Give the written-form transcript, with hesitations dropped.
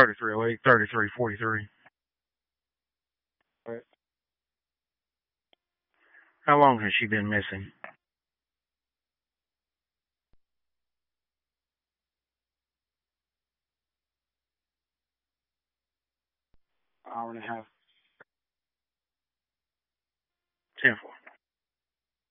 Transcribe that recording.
3308, 3343. Right. How long has she been missing? Hour and a half. 10-4.